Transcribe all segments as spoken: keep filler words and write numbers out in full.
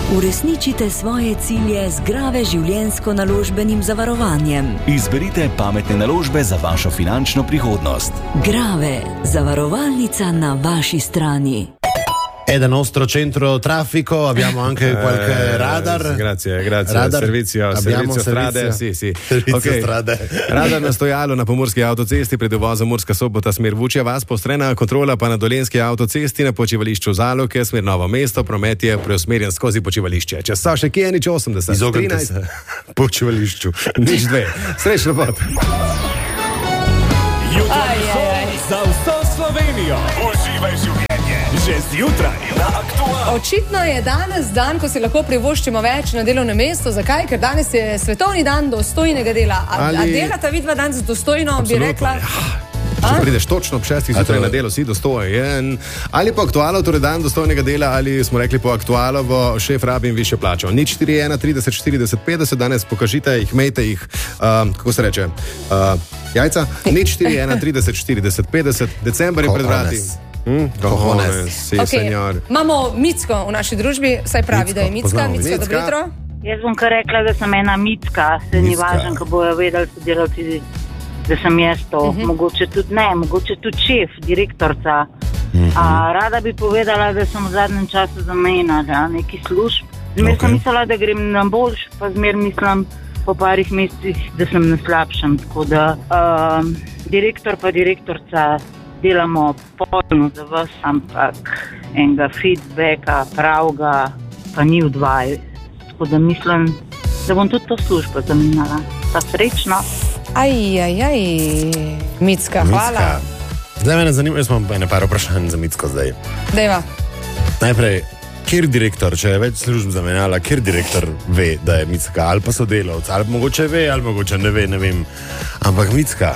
Uresničite svoje cilje z Grave življenjsko naložbenim zavarovanjem. Izberite pametne naložbe za vašo finančno prihodnost. Grave, zavarovalnica na vaši strani. È da nostro centro traffico, abbiamo anche qualche radar. Grazie, grazie. Radar. Servizio, servizio strade. Sì, sì. Servizio Okay. strade. Radar na stojalu na pomurski avtocesti pred uvozom Murska Sobota smer Vučja vas, postrena kontrola pa na dolenski avtocesti na počivališču Zaloke smer Novo mesto, promet je preusmerjen skozi počivališče. Čas so še kje, nič osemdeset. Izognite se počivališču. Nič dve. Srečno pot. Jutranji za vso Slovenijo. Uživaj življenje. Že zjutraj na Aktualu. Očitno je danes dan, ko si lahko privoščimo več na delovnem mestu. Zakaj? Ker danes je svetovni dan dostojnega dela. A, Ali... a delata vidva danes dostojno, Absolutno, bi rekla? Ja. Če prideš točno ob šestih zjutraj na delo, si dostojen. Ali po Aktualu, torej dan dostojnega dela, ali smo rekli po Aktualovo, šef rabi in višjo plačo. Nič štiri ena trideset štirideset petdeset, danes pokažite jih, mejte jih, uh, kako se reče, uh, jajca. Nič štiri ena trideset štirideset petdeset, december je pred vrati. Hmm? Cojones, si, Okay. senjor. Imamo Micko v naši družbi, saj pravi, Micko, da je Micka. poznamo Micka, Micka. dobro jutro. Jaz bom kar rekla, da sem ena Micka, se ni Micka. važno, ko bojo vedeli sodelavci, da sem jaz to. Uh-huh. Mogoče tudi ne, mogoče tudi šef, direktorca. Uh-huh. A, rada bi povedala, da sem v zadnjem času zamenjala neki služb. Zmer Okay. sem mislila, da grem na boljš, pa zmer mislim po parih mesecih, da sem na slabšem. Tako da um, direktor pa direktorca delamo polno za vas, ampak enega feedbacka pravga pa ni v dvaj. Tako da mislim, da bom tudi to službo zamenjala. Pa srečno. Aj, aj, aj. Micka, hvala. Zdaj me zanima, jaz imam ene par vprašanj za Micko zdaj. Dejva. Najprej, kjer direktor, če je več služb zamenjala, kjer direktor ve, da je Micka, ali pa sodelavc, ali mogoče ve, ali mogoče ne ve, ne vem. Ampak Micka,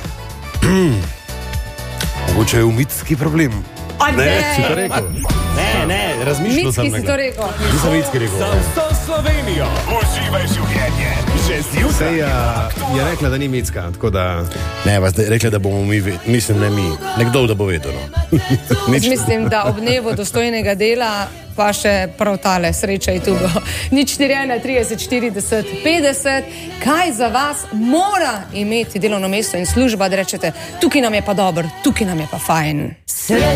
mogoče je v Micki problem. A ne, Si to rekel? Ne, ne, razmišljal sem. Micki si to rekel. Nisem Micki rekel. Za vso Slovenijo. Uživaj življenje. Že zjutraj Sej, na uh, Aktualu. je rekla, da ni Micka, tako da... Ne, vas rekla, da bomo mi, ve- mislim, ne mi, nekdo, da bo vedel. No. Jaz mislim, da ob dnevu dostojnega dela pa še prav tale sreča je tu. Nič štiri ena trideset štirideset petdeset. Kaj za vas mora imeti delovno mesto in služba, da rečete, tukaj nam je pa dobro, tukaj nam je pa fajn.